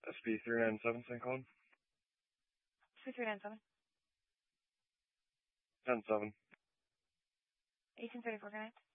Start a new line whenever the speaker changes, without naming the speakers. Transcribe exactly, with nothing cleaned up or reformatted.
S P three nine seven, Saint Cloud.
two three nine seven.
ten seven.
eighteen thirty-four, connect.